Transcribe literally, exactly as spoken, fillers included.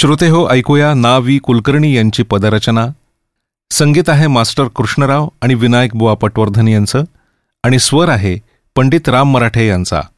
श्रोते हो, ऐकूया ना वी कुलकर्णी यांची पदरचना. संगीत आहे मास्टर कृष्णराव आणि विनायक बुवा पटवर्धन यांचं, आणि स्वर आहे पंडित राम मराठे यांचा.